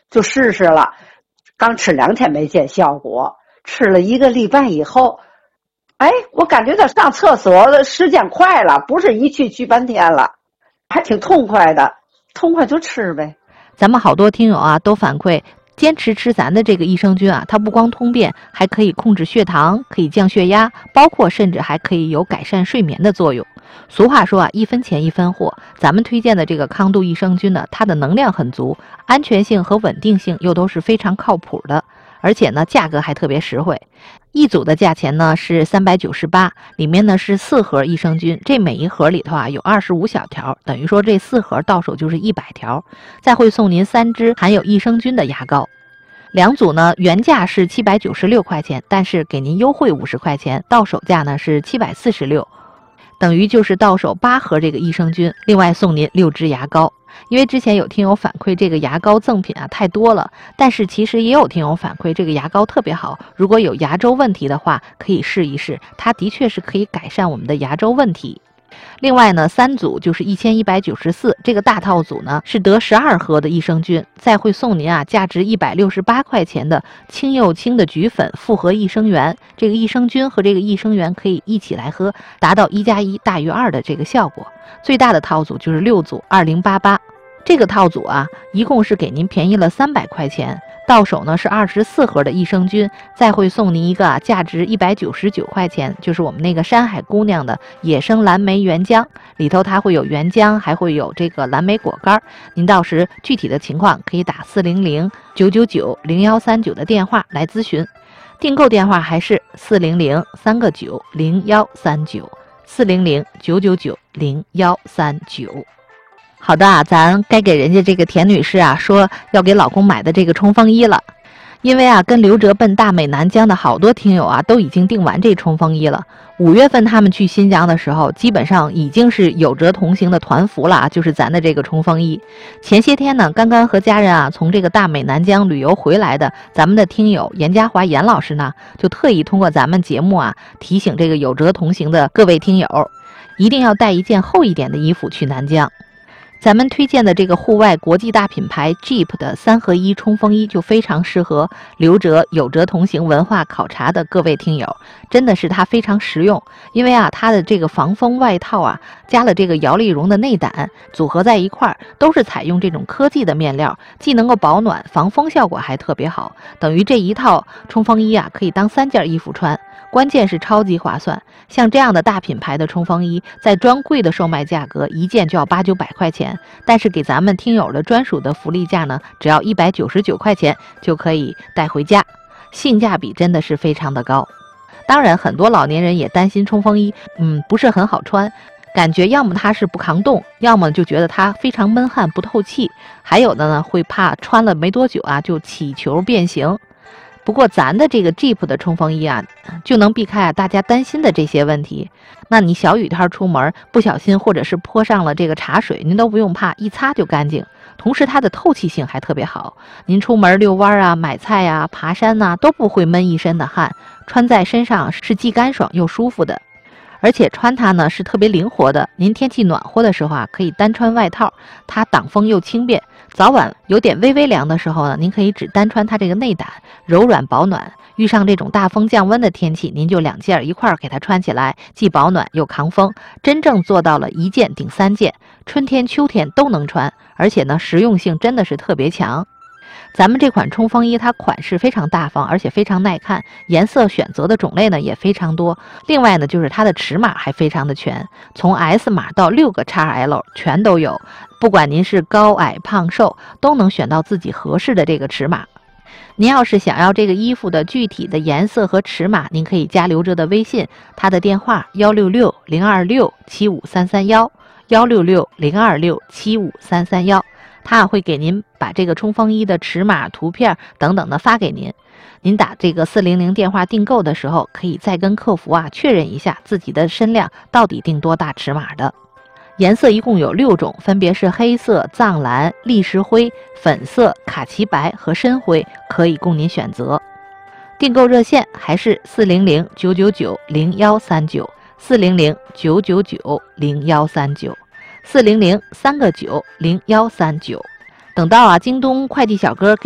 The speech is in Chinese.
就试试了。刚吃2天没见效果，吃了1个礼拜以后，哎，我感觉到上厕所的时间快了，不是一去半天了，还挺痛快的，痛快就吃呗。 咱们好多听友啊都反馈，坚持吃咱的这个益生菌啊，它不光通便，还可以控制血糖，可以降血压，包括甚至还可以有改善睡眠的作用。俗话说啊，1分钱1分货，咱们推荐的这个康度益生菌呢，它的能量很足，安全性和稳定性又都是非常靠谱的，而且呢价格还特别实惠。一组的价钱呢是398，里面呢是4盒益生菌，这每一盒里头啊有25小条，等于说这4盒到手就是100条，再会送您3支含有益生菌的牙膏。2组呢原价是796块钱，但是给您优惠50块钱，到手价呢是746，等于就是到手8盒这个益生菌，另外送您6支牙膏。因为之前有听友反馈这个牙膏赠品啊太多了，但是其实也有听友反馈这个牙膏特别好，如果有牙周问题的话可以试一试，它的确是可以改善我们的牙周问题。另外呢3组就是1194，这个大套组呢是得12盒的益生菌，再会送您啊价值168块钱的清又清的菊粉复合益生元，这个益生菌和这个益生元可以一起来喝，达到1+1大于2的这个效果。最大的套组就是6组2088，这个套组啊一共是给您便宜了300块钱，到手呢是24盒的益生菌，再会送您一个价值199块钱，就是我们那个山海姑娘的野生蓝莓原浆，里头它会有原浆，还会有这个蓝莓果干。您到时具体的情况可以打400-999-0139的电话来咨询，订购电话还是400-3个9-0139，400-999-0139。好的啊，咱该给人家这个田女士啊说要给老公买的这个冲锋衣了。因为啊跟刘哲奔大美南疆的好多听友啊都已经订完这冲锋衣了。5月份他们去新疆的时候，基本上已经是有哲同行的团服了啊，就是咱的这个冲锋衣。前些天呢刚刚和家人啊从这个大美南疆旅游回来的咱们的听友严家华严老师呢，就特意通过咱们节目啊提醒这个有哲同行的各位听友，一定要带一件厚一点的衣服去南疆。咱们推荐的这个户外国际大品牌 Jeep 的3合1冲锋衣就非常适合刘哲有哲同行文化考察的各位听友，真的是它非常实用。因为啊它的这个防风外套啊加了这个摇粒绒的内胆，组合在一块儿，都是采用这种科技的面料，既能够保暖防风效果还特别好，等于这一套冲锋衣啊可以当3件衣服穿，关键是超级划算。像这样的大品牌的冲锋衣在专柜的售卖价格一件就要800-900块钱，但是给咱们听友的专属的福利价呢，只要199块钱就可以带回家，性价比真的是非常的高。当然很多老年人也担心冲锋衣不是很好穿，感觉要么它是不抗冻，要么就觉得它非常闷汗不透气，还有的呢会怕穿了没多久啊就起球变形。不过咱的这个 Jeep 的冲锋衣啊，就能避开大家担心的这些问题。那你小雨天出门不小心或者是泼上了这个茶水，您都不用怕，一擦就干净。同时它的透气性还特别好，您出门遛弯啊、买菜啊、爬山啊都不会闷一身的汗，穿在身上是既干爽又舒服的。而且穿它呢是特别灵活的，您天气暖和的时候啊可以单穿外套，它挡风又轻便。早晚有点微微凉的时候呢，您可以只单穿它这个内胆，柔软保暖。遇上这种大风降温的天气，您就2件一块儿给它穿起来，既保暖又抗风，真正做到了1件顶3件，春天秋天都能穿，而且呢实用性真的是特别强。咱们这款冲锋衣它款式非常大方，而且非常耐看，颜色选择的种类呢也非常多。另外呢就是它的尺码还非常的全，从 S 码到6个 XL 全都有，不管您是高矮胖瘦都能选到自己合适的这个尺码。您要是想要这个衣服的具体的颜色和尺码，您可以加刘哲的微信，他的电话166-026-75331，166-026-75331，他会给您把这个冲锋衣的尺码、图片等等的发给您。您打这个400电话订购的时候，可以再跟客服确认一下自己的身量到底订多大尺码的。颜色一共有6种，分别是黑色、藏蓝、砾石灰、粉色、卡其白和深灰，可以供您选择。订购热线还是400-999-0139，400-999-0139，400-3个9-0139。等到京东快递小哥给